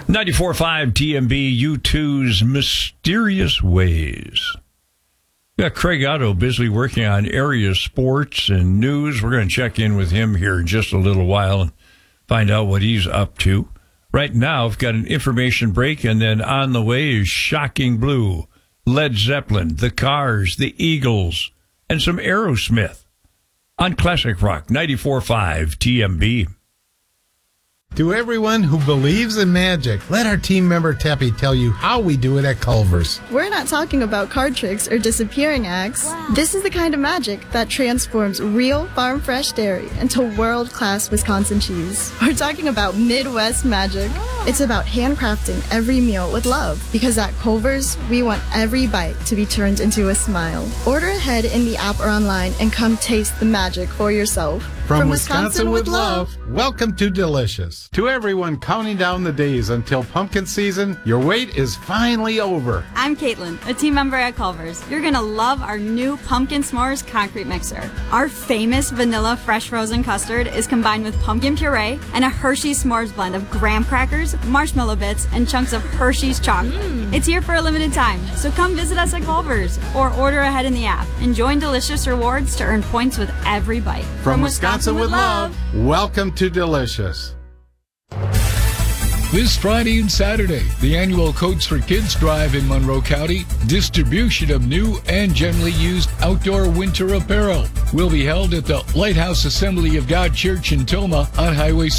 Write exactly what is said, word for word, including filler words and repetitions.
ninety-four point five T M B, U two's Mysterious Ways. We got Craig Otto busily working on area sports and news. We're going to check in with him here in just a little while and find out what he's up to. Right now, we've got an information break, and then on the way is Shocking Blue, Led Zeppelin, The Cars, The Eagles, and some Aerosmith on Classic Rock ninety-four point five T M B. To everyone who believes in magic, let our team member Teppy tell you how we do it at Culver's. We're not talking about card tricks or disappearing acts. Wow. This is the kind of magic that transforms real farm-fresh dairy into world-class Wisconsin cheese. We're talking about Midwest magic. Wow. It's about handcrafting every meal with love, because at Culver's, we want every bite to be turned into a smile. Order ahead in the app or online and come taste the magic for yourself. From, From Wisconsin, Wisconsin with love, welcome to Delicious. To everyone counting down the days until pumpkin season, your wait is finally over. I'm Caitlin, a team member at Culver's. You're going to love our new Pumpkin S'mores concrete mixer. Our famous vanilla fresh frozen custard is combined with pumpkin puree and a Hershey's S'mores blend of graham crackers, marshmallow bits, and chunks of Hershey's chocolate. Mm. It's here for a limited time, so come visit us at Culver's or order ahead in the app and join Delicious Rewards to earn points with every bite. From, From Wisconsin, Wisconsin with love, welcome to Delicious. This Friday and Saturday, the annual Coats for Kids Drive in Monroe County, distribution of new and generally used outdoor winter apparel will be held at the Lighthouse Assembly of God Church in Toma on Highway